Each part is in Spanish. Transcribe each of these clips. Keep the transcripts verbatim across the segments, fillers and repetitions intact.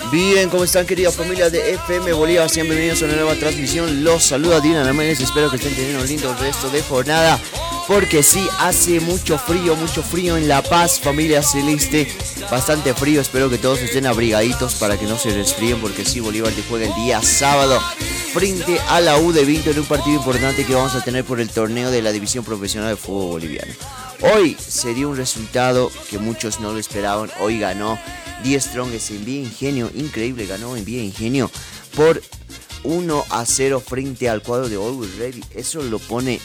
Bien, ¿cómo están, querida familia de F M Bolívar? Sean bienvenidos a una nueva transmisión. Los saluda Dina Naménez. Espero que estén teniendo un lindo resto de jornada, porque sí, hace mucho frío, mucho frío en La Paz, familia celeste. Bastante frío, espero que todos estén abrigaditos para que no se resfríen, porque sí, Bolívar te juega el día sábado frente a la U de Vinto en un partido importante que vamos a tener por el torneo de la División Profesional de Fútbol Boliviano. Hoy se dio un resultado que muchos no lo esperaban. Hoy ganó Die Strongest en Vía Ingenio, increíble, ganó en Vía Ingenio por uno a cero frente al cuadro de Always Ready. Eso lo pone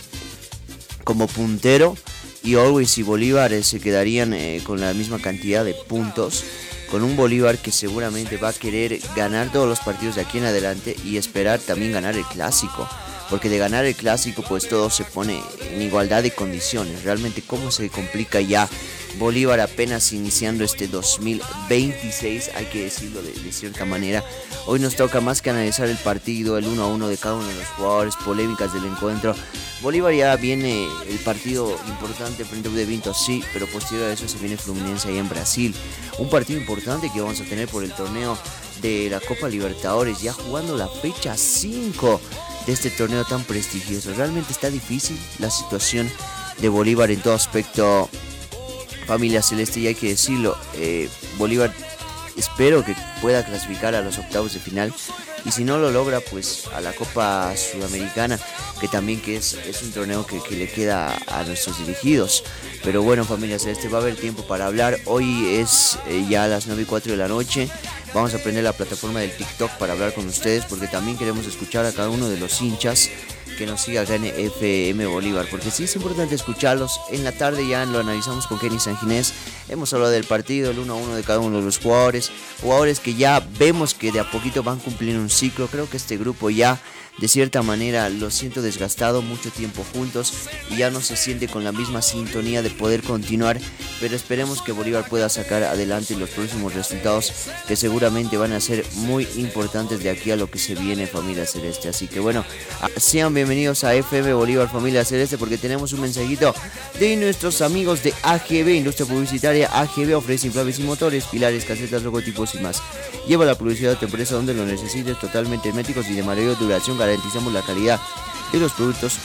como puntero, y Always y Bolívar eh, se quedarían eh, con la misma cantidad de puntos, con un Bolívar que seguramente va a querer ganar todos los partidos de aquí en adelante y esperar también ganar el clásico, porque de ganar el clásico pues todo se pone en igualdad de condiciones. Realmente cómo se complica ya Bolívar apenas iniciando este dos mil veintiséis, hay que decirlo de, de cierta manera. Hoy nos toca más que analizar el partido, el uno a uno de cada uno de los jugadores, polémicas del encuentro. Bolívar ya viene el partido importante frente a U de Vinto, sí, pero posterior a eso se viene Fluminense ahí en Brasil. Un partido importante que vamos a tener por el torneo de la Copa Libertadores, ya jugando la fecha cinco de este torneo tan prestigioso. Realmente está difícil la situación de Bolívar en todo aspecto, familia celeste, y hay que decirlo. eh, Bolívar espero que pueda clasificar a los octavos de final, y si no lo logra pues a la Copa Sudamericana, que también que es, es un torneo que, que le queda a nuestros dirigidos. Pero bueno, familia celeste, va a haber tiempo para hablar. Hoy es eh, ya a las nueve y cuatro de la noche. Vamos a prender la plataforma del TikTok para hablar con ustedes, porque también queremos escuchar a cada uno de los hinchas que nos siga acá en F M Bolívar, porque sí es importante escucharlos. En la tarde ya lo analizamos con Kenny Sanginés. Hemos hablado del partido, el uno a uno de cada uno de los jugadores, jugadores que ya vemos que de a poquito van cumpliendo un ciclo. Creo que este grupo ya de cierta manera lo siento desgastado, mucho tiempo juntos y ya no se siente con la misma sintonía de poder continuar, pero esperemos que Bolívar pueda sacar adelante los próximos resultados, que seguramente van a ser muy importantes de aquí a lo que se viene, familia celeste. Así que bueno, sean bienvenidos a F M Bolívar, familia celeste, porque tenemos un mensajito de nuestros amigos de A G B, Industria Publicitaria. A G B ofrece inflables y motores, pilares, casetas, logotipos y más. Lleva la publicidad a tu empresa donde lo necesites, totalmente herméticos y de mayor duración. Garantizamos la calidad de los productos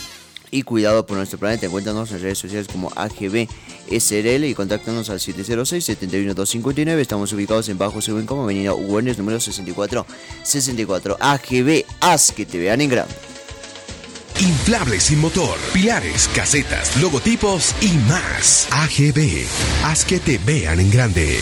y cuidado por nuestro planeta. Encuéntranos en redes sociales como A G B S R L y contáctanos al siete cero seis, siete uno, dos cinco nueve. Estamos ubicados en Bajo Seguin como Avenida Uernes número sesenta y cuatro sesenta y cuatro. A G B, haz que te vean en grande. Inflables sin motor, pilares, casetas, logotipos y más. A G B, haz que te vean en grande.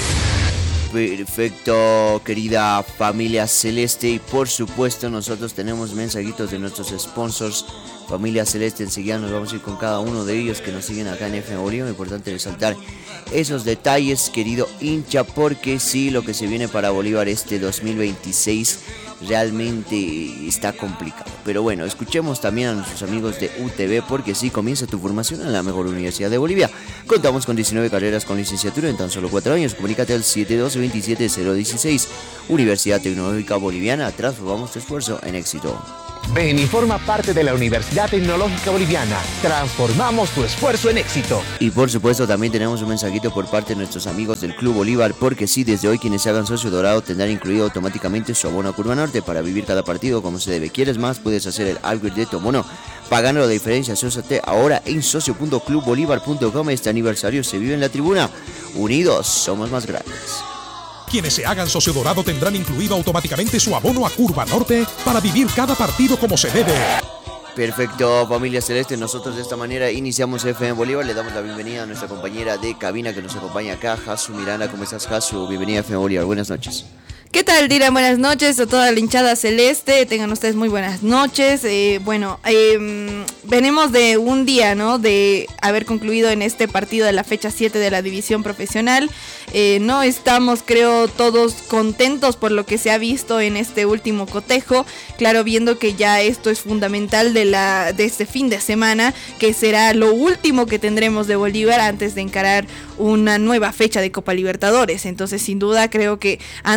Perfecto, querida familia celeste, y por supuesto nosotros tenemos mensajitos de nuestros sponsors, familia celeste. Enseguida nos vamos a ir con cada uno de ellos que nos siguen acá en F M Bolívar. Importante resaltar esos detalles, querido hincha, porque sí, lo que se viene para Bolívar este dos mil veintiséis realmente está complicado. Pero bueno, escuchemos también a nuestros amigos de U T V, porque sí, comienza tu formación en la mejor universidad de Bolivia. Contamos con diecinueve carreras con licenciatura en tan solo cuatro años. Comunícate al siete dos dos, veintisiete cero dieciséis. Universidad Tecnológica Boliviana, transformamos tu esfuerzo en éxito. Ven y forma parte de la Universidad Tecnológica Boliviana. Transformamos tu esfuerzo en éxito. Y por supuesto también tenemos un mensajito por parte de nuestros amigos del Club Bolívar, porque sí, desde hoy quienes se hagan socio dorado tendrán incluido automáticamente su abono a Curva Norte para vivir cada partido como se debe. ¿Quieres más? Puedes hacer el upgrade de tu abono pagando la diferencia. Asóciate ahora en socio punto club bolívar punto com. Este aniversario se vive en la tribuna. Unidos somos más grandes. Quienes se hagan socio dorado tendrán incluido automáticamente su abono a Curva Norte para vivir cada partido como se debe. Perfecto, familia celeste. Nosotros de esta manera iniciamos F M Bolívar. Le damos la bienvenida a nuestra compañera de cabina que nos acompaña acá, Jasu Miranda. ¿Cómo estás, Jasu? Bienvenida a F M Bolívar. Buenas noches. ¿Qué tal, Dira? Buenas noches a toda la hinchada celeste. Tengan ustedes muy buenas noches. Eh, bueno, eh, venimos de un día, ¿no? De haber concluido en este partido de la fecha siete de la división profesional. Eh, no estamos, creo, todos contentos por lo que se ha visto en este último cotejo. Claro, viendo que ya esto es fundamental de, la, de este fin de semana, que será lo último que tendremos de Bolívar antes de encarar una nueva fecha de Copa Libertadores. Entonces, sin duda, creo que antes de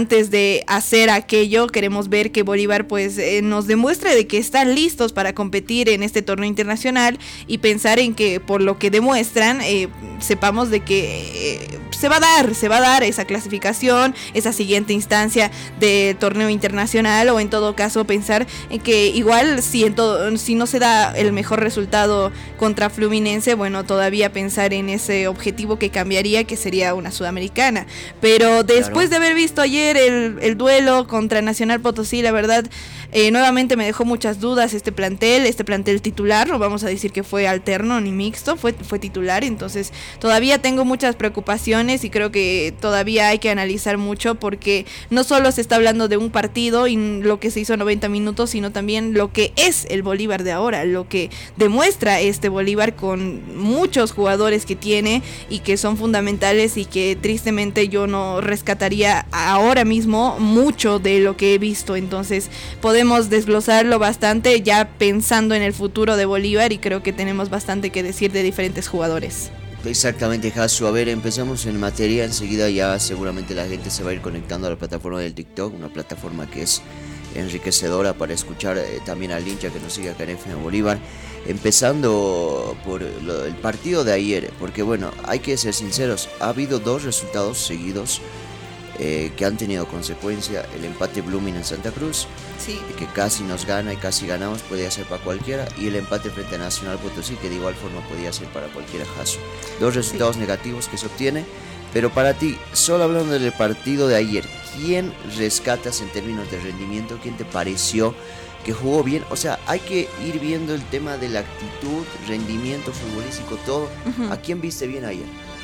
eh, hacer aquello, queremos ver que Bolívar pues eh, nos demuestre de que están listos para competir en este torneo internacional y pensar en que por lo que demuestran eh, sepamos de que eh, se va a dar, se va a dar esa clasificación, esa siguiente instancia del torneo internacional, o en todo caso pensar en que igual si, en todo, si no se da el mejor resultado contra Fluminense, bueno, todavía pensar en ese objetivo que cambiaría, que sería una sudamericana. Pero después claro. de haber visto ayer el, el duelo contra Nacional Potosí, la verdad eh, nuevamente me dejó muchas dudas este plantel, este plantel titular, no vamos a decir que fue alterno ni mixto, fue, fue titular, entonces todavía tengo muchas preocupaciones y creo que todavía hay que analizar mucho, porque no solo se está hablando de un partido y lo que se hizo noventa minutos, sino también lo que es el Bolívar de ahora, lo que demuestra este Bolívar con muchos jugadores que tiene y que son fundamentales, y que tristemente yo no rescataría ahora mismo mucho de lo que he visto. Entonces podemos desglosarlo bastante ya pensando en el futuro de Bolívar, y creo que tenemos bastante que decir de diferentes jugadores. Exactamente, Jasu. A ver, empezamos en materia. Enseguida ya seguramente la gente se va a ir conectando a la plataforma del TikTok, una plataforma que es enriquecedora para escuchar eh, también al hincha que nos sigue acá en F M Bolívar. Empezando por lo, el partido de ayer, porque bueno, hay que ser sinceros, ha habido dos resultados seguidos eh, que han tenido consecuencia. El empate Blooming en Santa Cruz, sí, que casi nos gana y casi ganamos, podía ser para cualquiera, y el empate frente a Nacional Potosí, que de igual forma podía ser para cualquiera. Jaso, dos resultados sí. negativos que se obtiene. Pero para ti, solo hablando del partido de ayer, ¿quién rescatas en términos de rendimiento? ¿Quién te pareció que jugó bien? O sea, hay que ir viendo el tema de la actitud, rendimiento futbolístico, todo. Uh-huh. ¿A quién viste bien ayer?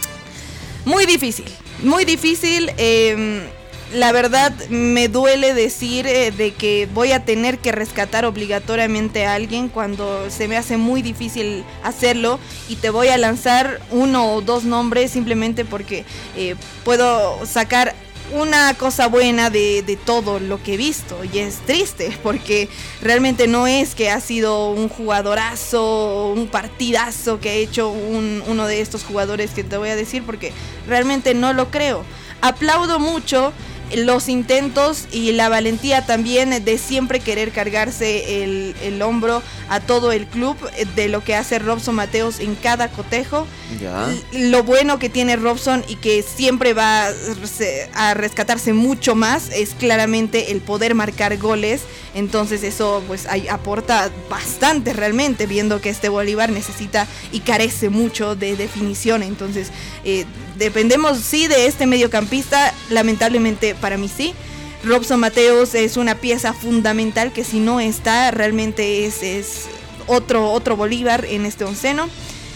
Muy difícil, muy difícil. Eh, la verdad me duele decir eh, de que voy a tener que rescatar obligatoriamente a alguien cuando se me hace muy difícil hacerlo, y te voy a lanzar uno o dos nombres simplemente porque eh, puedo sacar una cosa buena de, de todo lo que he visto, y es triste porque realmente no es que ha sido un jugadorazo, un partidazo que ha hecho un, uno de estos jugadores que te voy a decir, porque realmente no lo creo. Aplaudo mucho los intentos y la valentía también de siempre querer cargarse el, el hombro a todo el club, de lo que hace Robson Mateos en cada cotejo. Ya. Lo bueno que tiene Robson y que siempre va a rescatarse mucho más es claramente el poder marcar goles. Entonces eso pues ahí aporta bastante realmente, viendo que este Bolívar necesita y carece mucho de definición. Entonces eh, dependemos sí de este mediocampista, lamentablemente para mí sí. Robson Mateos es una pieza fundamental que si no está realmente es, es otro, otro Bolívar en este onceno.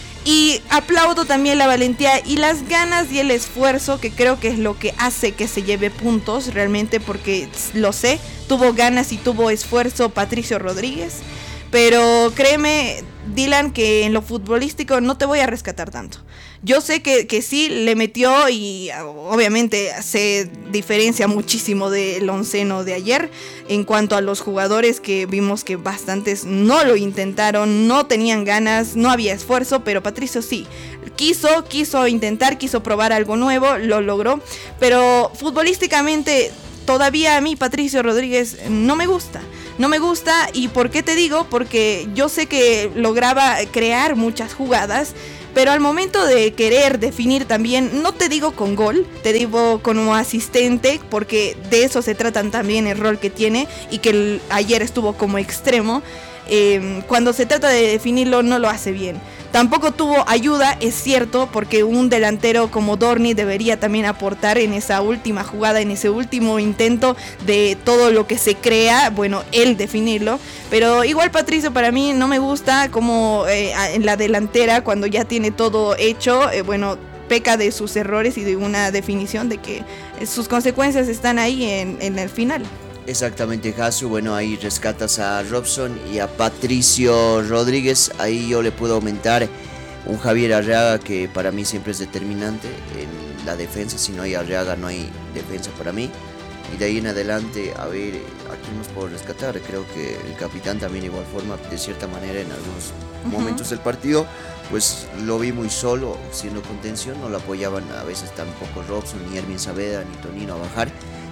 Y aplaudo también la valentía y las ganas y el esfuerzo, que creo que es lo que hace que se lleve puntos realmente, porque lo sé, tuvo ganas y tuvo esfuerzo Patricio Rodríguez. Pero créeme, Dylan, que en lo futbolístico no te voy a rescatar tanto. Yo sé que, que sí le metió y obviamente se diferencia muchísimo del onceno de ayer. En cuanto a los jugadores, que vimos que bastantes no lo intentaron, no tenían ganas, no había esfuerzo, pero Patricio sí. Quiso, quiso intentar, quiso probar algo nuevo, lo logró. Pero futbolísticamente todavía a mí Patricio Rodríguez no me gusta. No me gusta, ¿y por qué te digo? Porque yo sé que lograba crear muchas jugadas, pero al momento de querer definir también, no te digo con gol, te digo como asistente, porque de eso se trata también el rol que tiene, y que el, ayer estuvo como extremo. Eh, cuando se trata de definirlo no lo hace bien. Tampoco tuvo ayuda, es cierto, porque un delantero como Dorni debería también aportar en esa última jugada, en ese último intento de todo lo que se crea, bueno, él definirlo. Pero igual Patricio para mí no me gusta como eh, en la delantera, cuando ya tiene todo hecho, eh, bueno, peca de sus errores y de una definición de que sus consecuencias están ahí en, en el final. Exactamente, Jasu. Bueno, ahí rescatas a Robson y a Patricio Rodríguez. Ahí yo le puedo aumentar un Javier Arriaga, que para mí siempre es determinante en la defensa. Si no hay Arriaga, no hay defensa para mí. Y de ahí en adelante, a ver, ¿a quién nos puedo rescatar? Creo que el capitán también, igual forma, de cierta manera, en algunos uh-huh. momentos del partido, pues lo vi muy solo, siendo contención. No lo apoyaban a veces tampoco Robson, ni Erwin Saavedra, ni Tonino a bajar.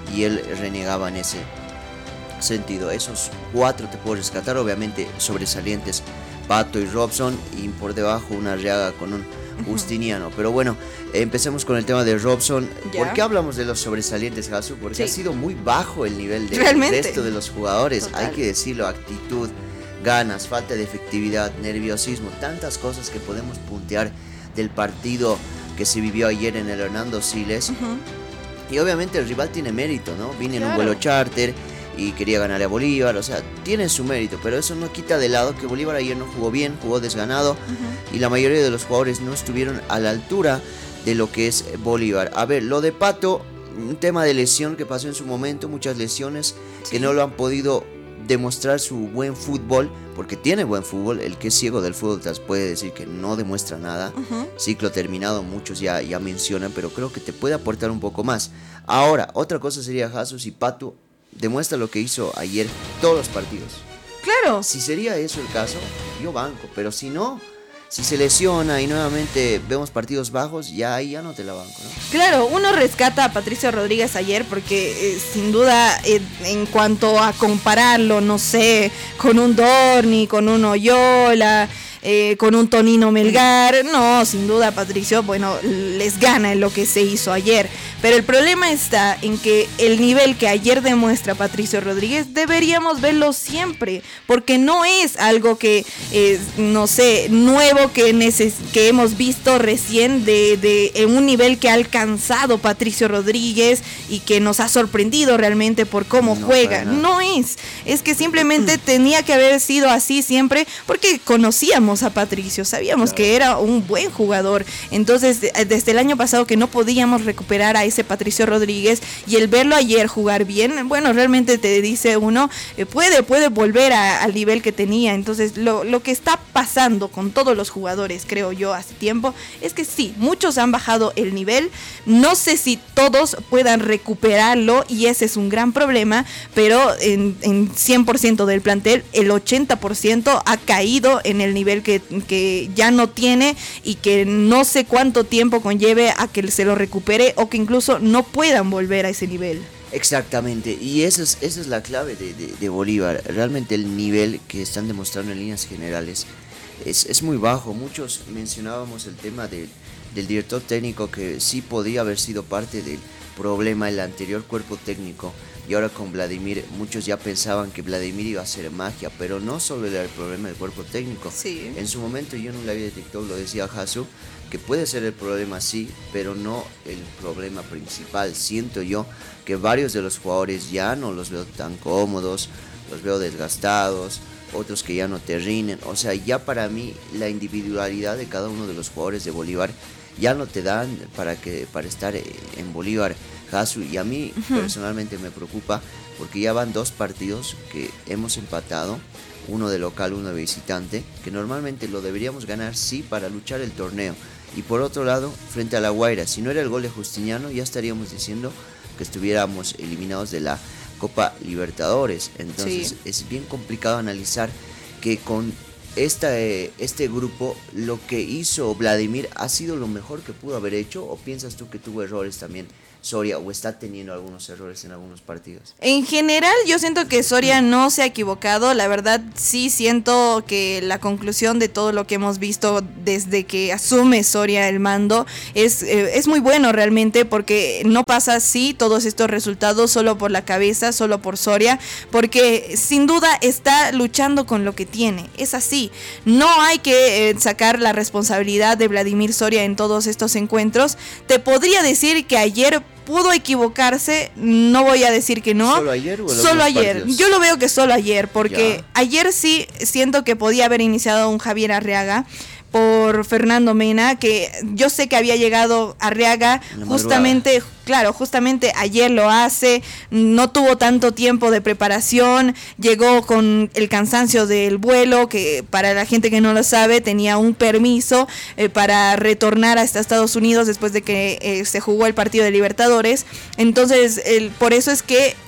y él renegaba en ese sentido. Esos cuatro te puedo rescatar, obviamente sobresalientes, Pato y Robson, y por debajo una Arriaga con un Justiniano. Pero bueno, empecemos con el tema de Robson. ¿Ya? ¿Por qué hablamos de los sobresalientes, Jasu? Porque Sí. ha sido muy bajo el nivel de, Realmente. de esto de los jugadores. Total. Hay que decirlo, actitud, ganas, falta de efectividad, nerviosismo, tantas cosas que podemos puntear del partido que se vivió ayer en el Hernando Siles. Ujú. Y obviamente el rival tiene mérito, ¿no? Vine en un Claro. vuelo charter y quería ganarle a Bolívar, o sea, tiene su mérito, pero eso no quita de lado que Bolívar ayer no jugó bien, jugó desganado, uh-huh. y la mayoría de los jugadores no estuvieron a la altura de lo que es Bolívar. A ver, lo de Pato, un tema de lesión que pasó en su momento, muchas lesiones sí. que no lo han podido demostrar su buen fútbol, porque tiene buen fútbol. El que es ciego del fútbol te puede decir que no demuestra nada. Uh-huh. Ciclo terminado, muchos ya, ya mencionan, pero creo que te puede aportar un poco más. Ahora, otra cosa sería Jasu, si Pato demuestra lo que hizo ayer todos los partidos. Claro. Si sería eso el caso, yo banco, pero si no, si se lesiona y nuevamente vemos partidos bajos, ya ahí ya no te la banco, ¿no? Claro, uno rescata a Patricio Rodríguez ayer porque eh, sin duda eh, en cuanto a compararlo, no sé, con un Dorni, con un Oyola, eh, con un Tonino Melgar, no, sin duda Patricio, bueno, les gana en lo que se hizo ayer. Pero el problema está en que el nivel que ayer demuestra Patricio Rodríguez deberíamos verlo siempre, porque no es algo que, eh, no sé, nuevo que, neces- que hemos visto recién de, de en un nivel que ha alcanzado Patricio Rodríguez y que nos ha sorprendido realmente por cómo no, juega. No es, es que simplemente tenía que haber sido así siempre, porque conocíamos a Patricio, sabíamos claro. que era un buen jugador. Entonces, desde el año pasado que no podíamos recuperar a ese Patricio Rodríguez, y el verlo ayer jugar bien, bueno, realmente te dice uno, eh, puede, puede volver a, al nivel que tenía. Entonces, lo, lo que está pasando con todos los jugadores, creo yo, hace tiempo, es que sí, muchos han bajado el nivel, no sé si todos puedan recuperarlo, y ese es un gran problema, pero en, en cien por ciento del plantel, el ochenta por ciento ha caído en el nivel que, que ya no tiene, y que no sé cuánto tiempo conlleve a que se lo recupere, o que incluso no puedan volver a ese nivel. Exactamente, y esa es, esa es la clave de, de, de Bolívar. Realmente el nivel que están demostrando en líneas generales es, es muy bajo. Muchos mencionábamos el tema de, del director técnico, que sí podía haber sido parte del problema el anterior cuerpo técnico, y ahora con Vladimir muchos ya pensaban que Vladimir iba a hacer magia, pero no solo era el problema del cuerpo técnico. Sí. En su momento yo en un live de TikTok lo decía Jasu, que puede ser el problema sí, pero no el problema principal. Siento yo que varios de los jugadores ya no los veo tan cómodos, los veo desgastados, otros que ya no te rinden. O sea, ya para mí la individualidad de cada uno de los jugadores de Bolívar ya no te dan para, que, para estar en Bolívar, Jasu, y a mí uh-huh. personalmente me preocupa, porque ya van dos partidos que hemos empatado, uno de local, uno de visitante, que normalmente lo deberíamos ganar sí para luchar el torneo. Y por otro lado, frente a La Guaira, si no era el gol de Justiniano, ya estaríamos diciendo que estuviéramos eliminados de la Copa Libertadores. Entonces sí. es bien complicado analizar que con esta, eh, este grupo lo que hizo Vladimir ha sido lo mejor que pudo haber hecho, ¿o piensas tú que tuvo errores también Soria, o está teniendo algunos errores en algunos partidos? En general yo siento que Soria no se ha equivocado. La verdad sí siento que la conclusión de todo lo que hemos visto desde que asume Soria el mando es, eh, es muy bueno realmente, porque no pasa así todos estos resultados solo por la cabeza, solo por Soria, porque sin duda está luchando con lo que tiene. Es así, no hay que eh, sacar la responsabilidad de Vladimir Soria en todos estos encuentros. Te podría decir que ayer pudo equivocarse, no voy a decir que no. ¿Solo ayer o Solo ayer. partidos? Yo lo veo que solo ayer, porque ya. ayer sí siento que podía haber iniciado un Javier Arriaga por Fernando Mena, que yo sé que había llegado Arriaga justamente, claro, justamente ayer lo hace, no tuvo tanto tiempo de preparación, llegó con el cansancio del vuelo, que para la gente que no lo sabe, tenía un permiso eh, para retornar hasta Estados Unidos después de que eh, se jugó el partido de Libertadores. Entonces, el, por eso es que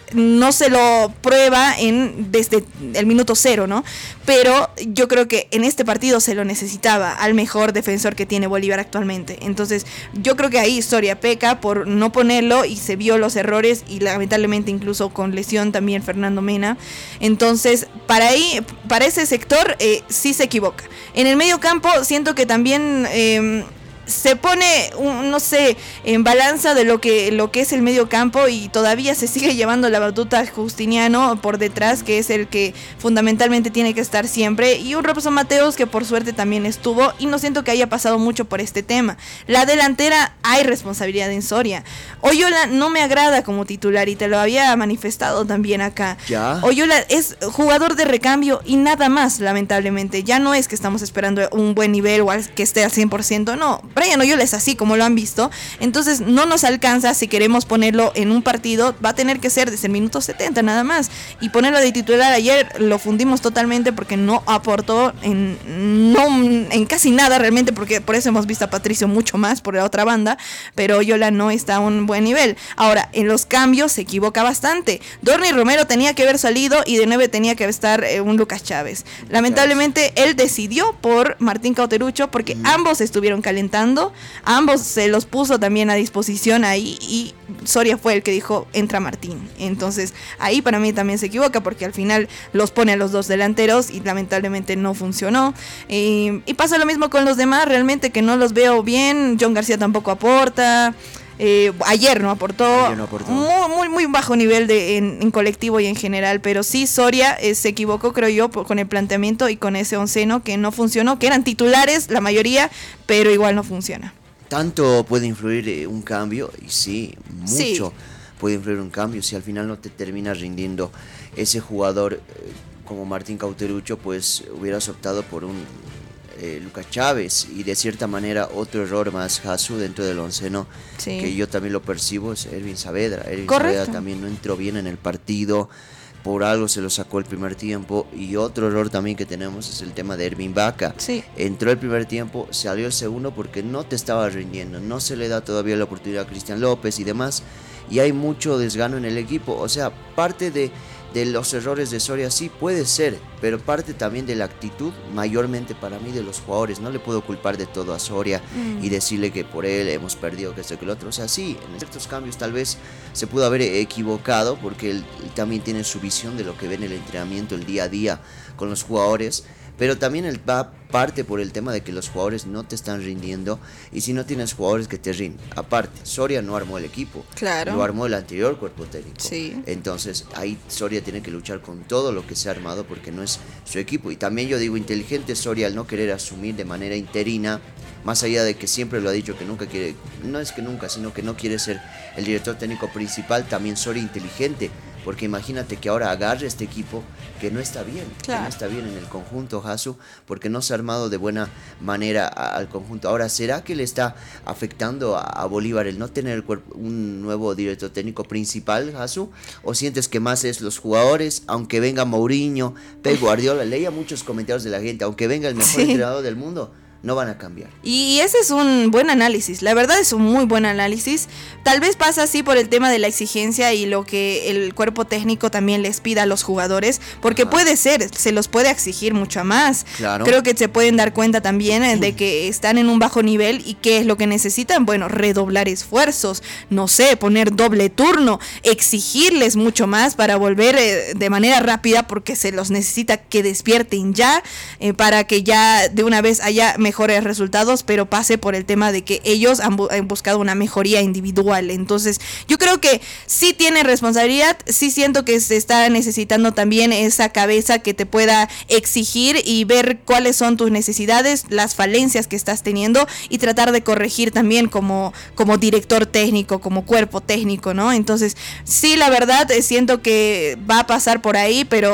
no se lo prueba en desde el minuto cero, ¿no? Pero yo creo que en este partido se lo necesitaba al mejor defensor que tiene Bolívar actualmente. Entonces yo creo que ahí Soria peca por no ponerlo y se vio los errores y lamentablemente incluso con lesión también Fernando Mena. Entonces para ahí, para ese sector eh, sí se equivoca. En el medio campo siento que también... Eh, se pone, un, no sé, en balanza de lo que lo que es el medio campo y todavía se sigue llevando la batuta Justiniano por detrás, que es el que fundamentalmente tiene que estar siempre, y un Robson Mateos que por suerte también estuvo, y no siento que haya pasado mucho por este tema. La delantera hay responsabilidad en Soria. Oyola no me agrada como titular y te lo había manifestado también acá. ¿Ya? Oyola es jugador de recambio y nada más, lamentablemente. Ya no es que estamos esperando un buen nivel o que esté al cien por ciento, no. Brian Oyola es así como lo han visto, entonces no nos alcanza. Si queremos ponerlo en un partido va a tener que ser desde el minuto setenta nada más, y ponerlo de titular ayer lo fundimos totalmente porque no aportó en, no, en casi nada realmente, porque por eso hemos visto a Patricio mucho más por la otra banda, pero Oyola no está a un buen nivel. Ahora, en los cambios se equivoca bastante. Dorni Romero tenía que haber salido y de nueve tenía que estar eh, un Lucas Chávez. Lamentablemente él decidió por Martín Cauterucho porque mm. ambos estuvieron calentando, ambos se los puso también a disposición ahí y Soria fue el que dijo entra Martín. Entonces ahí para mí también se equivoca porque al final los pone a los dos delanteros y lamentablemente no funcionó. Eh, y pasa lo mismo con los demás, realmente que no los veo bien. John García tampoco aporta. Eh, ayer no aportó, ayer no aportó. Muy, muy, muy bajo nivel de, en, en colectivo y en general, pero sí Soria eh, se equivocó, creo yo, por, con el planteamiento y con ese onceno que no funcionó, que eran titulares la mayoría, pero igual no funciona. Tanto puede influir eh, un cambio, y sí, mucho sí. puede influir un cambio, si al final no te termina rindiendo ese jugador eh, como Martín Cauterucho, pues hubieras optado por un Eh, Lucas Chávez, y de cierta manera otro error más, Jasu, dentro del onceno, sí. que yo también lo percibo, es Ervin Saavedra. Ervin Correcto. Saavedra también no entró bien en el partido, por algo se lo sacó el primer tiempo. Y otro error también que tenemos es el tema de Ervin Vaca. Sí. Entró el primer tiempo, salió el segundo porque no te estaba rindiendo, no se le da todavía la oportunidad a Cristian López y demás, y hay mucho desgano en el equipo. O sea, parte de de los errores de Soria sí puede ser, pero parte también de la actitud, mayormente para mí, de los jugadores. No le puedo culpar de todo a Soria mm. y decirle que por él hemos perdido, que esto, que lo otro. O sea, sí, en ciertos cambios tal vez se pudo haber equivocado, porque él, él también tiene su visión de lo que ve en el entrenamiento, el día a día con los jugadores. Pero también él va parte por el tema de que los jugadores no te están rindiendo, y si no tienes jugadores que te rinden. Aparte, Soria no armó el equipo, claro. lo armó el anterior cuerpo técnico. Sí. Entonces ahí Soria tiene que luchar con todo lo que se ha armado porque no es su equipo. Y también yo digo, inteligente Soria al no querer asumir de manera interina, más allá de que siempre lo ha dicho que nunca quiere, no es que nunca, sino que no quiere ser el director técnico principal. También Soria inteligente, porque imagínate que ahora agarre este equipo que no está bien, claro. que no está bien en el conjunto, Jasu, porque no se ha armado de buena manera al conjunto. Ahora, ¿será que le está afectando a, a Bolívar el no tener un nuevo director técnico principal, Jasu? ¿O sientes que más es los jugadores? Aunque venga Mourinho, Pep Guardiola, leía muchos comentarios de la gente, aunque venga el mejor sí. entrenador del mundo, no van a cambiar. Y ese es un buen análisis, la verdad es un muy buen análisis. Tal vez pasa así por el tema de la exigencia y lo que el cuerpo técnico también les pida a los jugadores, porque Ajá. puede ser, se los puede exigir mucho más. Claro. Creo que se pueden dar cuenta también de que están en un bajo nivel y qué es lo que necesitan. Bueno, redoblar esfuerzos, no sé, poner doble turno, exigirles mucho más para volver eh, de manera rápida, porque se los necesita que despierten ya, eh, para que ya de una vez haya mejores resultados, pero pase por el tema de que ellos han, bu- han buscado una mejoría individual. Entonces yo creo que sí tiene responsabilidad, sí siento que se está necesitando también esa cabeza que te pueda exigir y ver cuáles son tus necesidades, las falencias que estás teniendo, y tratar de corregir también como, como director técnico, como cuerpo técnico, ¿no? Entonces sí, la verdad siento que va a pasar por ahí, pero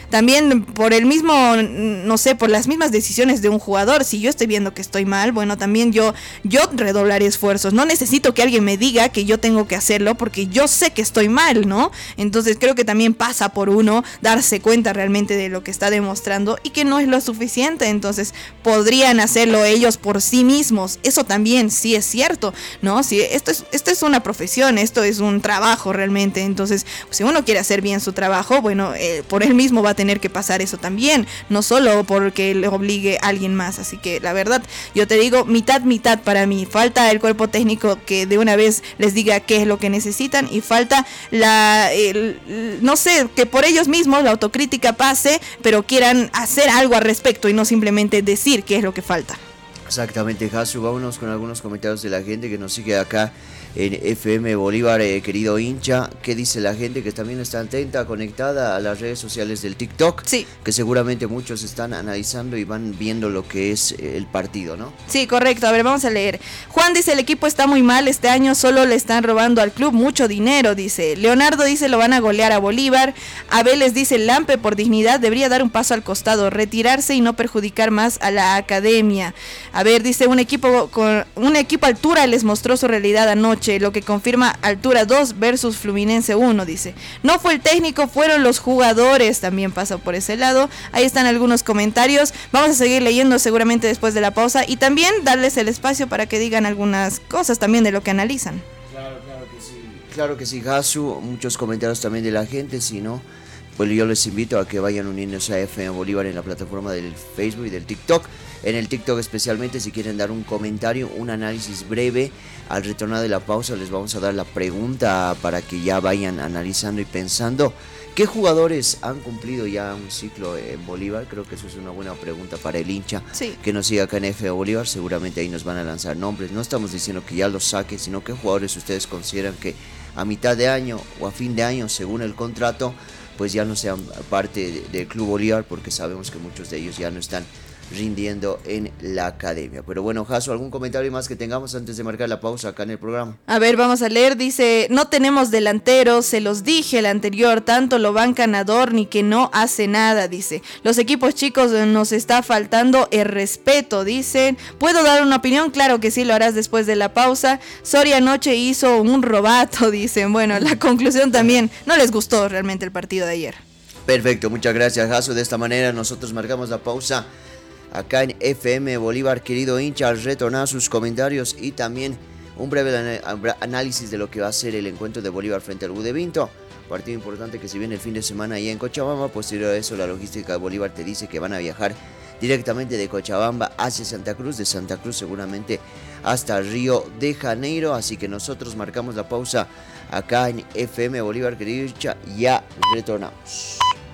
también por el mismo, no sé, por las mismas decisiones de un jugador, si yo estoy viendo que estoy mal, bueno, también yo, yo redoblaré esfuerzos. No necesito que alguien me diga que yo tengo que hacerlo porque yo sé que estoy mal, ¿no? Entonces creo que también pasa por uno darse cuenta realmente de lo que está demostrando y que no es lo suficiente. Entonces podrían hacerlo ellos por sí mismos. Eso también sí es cierto, ¿no? Si esto es, esto es una profesión, esto es un trabajo realmente. Entonces, si uno quiere hacer bien su trabajo, bueno, eh, por él mismo va a tener que pasar eso también, no solo porque le obligue a alguien más. Así que la verdad, yo te digo, mitad, mitad para mí. Falta el cuerpo técnico que de una vez les diga qué es lo que necesitan y falta la, el, no sé, que por ellos mismos la autocrítica pase, pero quieran hacer algo al respecto y no simplemente decir qué es lo que falta. Exactamente, Jasu, vámonos con algunos comentarios de la gente que nos sigue acá en F M Bolívar, eh, querido hincha. ¿Qué dice la gente que también está atenta, conectada a las redes sociales del TikTok? Sí. Que seguramente muchos están analizando y van viendo lo que es el partido, ¿no? Sí, correcto. A ver, vamos a leer. Juan dice, el equipo está muy mal este año, solo le están robando al club mucho dinero, dice. Leonardo dice, lo van a golear a Bolívar. Abel les dice, Lampe por dignidad debería dar un paso al costado, retirarse y no perjudicar más a la academia. A ver, dice, un equipo con un equipo altura les mostró su realidad anoche, lo que confirma Altura dos versus Fluminense uno, dice. No fue el técnico, fueron los jugadores, también pasa por ese lado. Ahí están algunos comentarios, vamos a seguir leyendo seguramente después de la pausa y también darles el espacio para que digan algunas cosas también de lo que analizan. Claro, claro que sí. Claro que sí, Jasu, muchos comentarios también de la gente, si no, pues yo les invito a que vayan uniéndose a F M Bolívar en la plataforma del Facebook y del TikTok. En el TikTok especialmente, si quieren dar un comentario, un análisis breve, al retornar de la pausa les vamos a dar la pregunta para que ya vayan analizando y pensando qué jugadores han cumplido ya un ciclo en Bolívar. Creo que eso es una buena pregunta para el hincha, sí, que nos siga acá en F M Bolívar. Seguramente ahí nos van a lanzar nombres, no estamos diciendo que ya los saquen, sino qué jugadores ustedes consideran que a mitad de año o a fin de año, según el contrato, pues ya no sean parte del Club Bolívar, porque sabemos que muchos de ellos ya no están rindiendo en la academia. Pero bueno, Jaso, ¿algún comentario más que tengamos antes de marcar la pausa acá en el programa? A ver, vamos a leer, dice, no tenemos delanteros, se los dije el anterior, tanto lo bancan a Dorni que no hace nada, dice. Los equipos chicos nos está faltando el respeto, dicen. ¿Puedo dar una opinión? Claro que sí, lo harás después de la pausa. Soria anoche hizo un robato, dicen. Bueno, la conclusión también, no les gustó realmente el partido de ayer. Perfecto, muchas gracias, Jaso. De esta manera nosotros marcamos la pausa acá en F M Bolívar, querido hincha, al retornar sus comentarios y también un breve análisis de lo que va a ser el encuentro de Bolívar frente al U D Vinto. Partido importante que se viene el fin de semana allá en Cochabamba. Posterior a eso, la logística de Bolívar te dice que van a viajar directamente de Cochabamba hacia Santa Cruz, de Santa Cruz seguramente hasta Río de Janeiro. Así que nosotros marcamos la pausa acá en F M Bolívar, querido hincha, ya retornamos.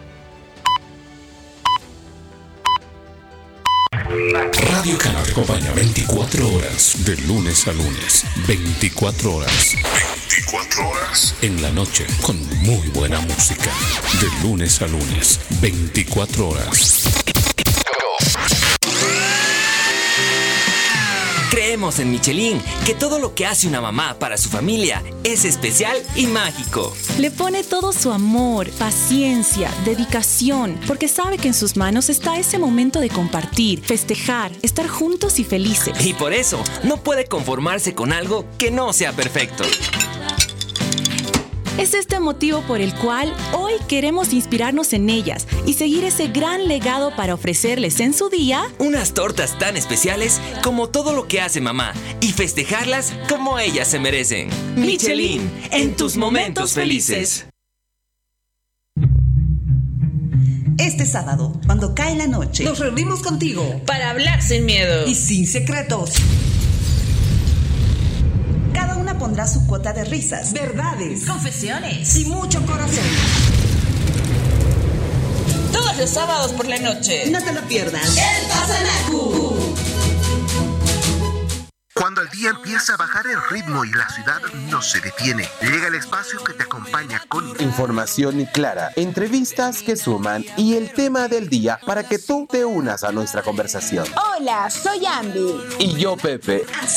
Radio Cana te acompaña veinticuatro horas, de lunes a lunes, veinticuatro horas. veinticuatro horas. En la noche, con muy buena música. De lunes a lunes, veinticuatro horas. Creemos en Michelin que todo lo que hace una mamá para su familia es especial y mágico. Le pone todo su amor, paciencia, dedicación, porque sabe que en sus manos está ese momento de compartir, festejar, estar juntos y felices. Y por eso no puede conformarse con algo que no sea perfecto. Es este motivo por el cual hoy queremos inspirarnos en ellas y seguir ese gran legado para ofrecerles en su día unas tortas tan especiales como todo lo que hace mamá y festejarlas como ellas se merecen. Michelin, en tus momentos felices. Este sábado, cuando cae la noche, nos reunimos contigo para hablar sin miedo y sin secretos. Cada una pondrá su cuota de risas, verdades, confesiones y mucho corazón. Todos los sábados por la noche. No te lo pierdas. El Pasanacu. Cuando el día empieza a bajar el ritmo y la ciudad no se detiene, llega el espacio que te acompaña con información clara, entrevistas que suman y el tema del día para que tú te unas a nuestra conversación. Hola, soy Ambi. Y yo, Pepe.